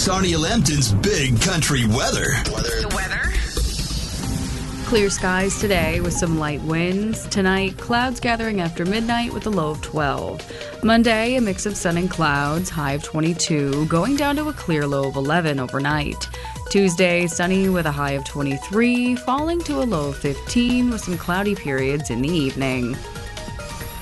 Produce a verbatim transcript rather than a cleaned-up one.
Sarnia Lambton's Big Country Weather. Weather. The weather. Clear skies today with some light winds. Tonight, clouds gathering after midnight with a low of twelve. Monday, a mix of sun and clouds, high of twenty-two, going down to a clear low of eleven overnight. Tuesday, sunny with a high of twenty-three, falling to a low of fifteen with some cloudy periods in the evening.